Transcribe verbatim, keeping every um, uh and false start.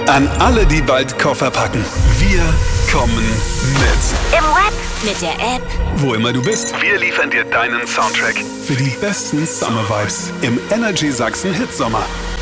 An alle, die bald Koffer packen. Wir kommen mit. Im Web, mit der App. Wo immer du bist, wir liefern dir deinen Soundtrack für die besten Summer Vibes im Energy Sachsen Hitsommer.